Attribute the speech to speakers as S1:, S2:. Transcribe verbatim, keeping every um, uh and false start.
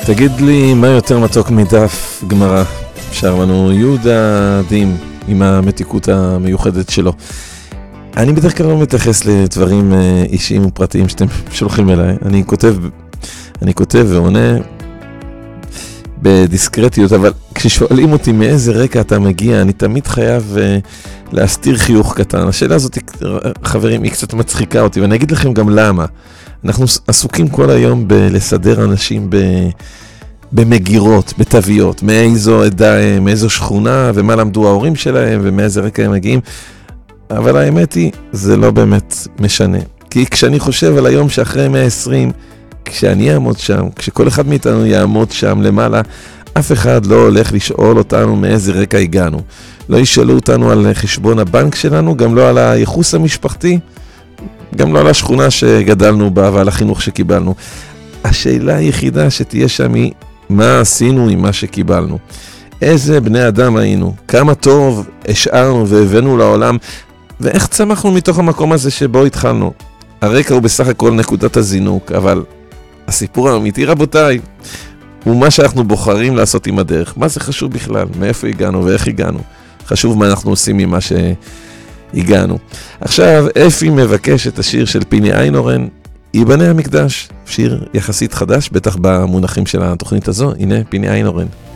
S1: תגיד לי, מה יותר מתוק מדף גמרא? שר לנו יהודה דים עם המתיקות המיוחדת שלו. אני בדרך כלל לא מתייחס לדברים אישיים ופרטיים שאתם שולחים אליי. אני כותב, אני כותב ועונה בדיסקרטיות, אבל כששואלים אותי מאיזה רקע אתה מגיע, אני תמיד חייב uh, להסתיר חיוך קטן. השאלה הזאת, חברים, היא קצת מצחיקה אותי, ואני אגיד לכם גם למה. אנחנו עסוקים כל היום בלסדר אנשים ב... במגירות, בתוויות, מאיזו עדה, מאיזו שכונה, ומה למדו ההורים שלהם, ומאיזה רקע הם מגיעים. אבל האמת היא, זה לא באמת משנה. כי כשאני חושב על היום שאחרי מאה ועשרים, כשאני אעמוד שם, כשכל אחד מאיתנו יעמוד שם למעלה, אף אחד לא הולך לשאול אותנו מאיזה רקע הגענו. לא ישאלו אותנו על חשבון הבנק שלנו, גם לא על הייחוס המשפחתי, גם לא על השכונה שגדלנו בה ועל החינוך שקיבלנו. השאלה היחידה שתהיה שם היא, מה עשינו עם מה שקיבלנו? איזה בני אדם היינו? כמה טוב השארנו והבאנו לעולם? ואיך צמחנו מתוך המקום הזה שבו התחלנו? הרקע הוא בסך הכל נקודת הזינוק, אבל הסיפור האמיתי, רבותיי, הוא מה שאנחנו בוחרים לעשות עם הדרך. מה זה חשוב בכלל? מאיפה הגענו ואיך הגענו? חשוב מה אנחנו עושים ממה שהגענו. עכשיו, אפי מבקש את השיר של פיני איינהורן, ייבנה המקדש. שיר יחסית חדש, בטח במונחים של התוכנית הזו. הנה, פיני איינהורן.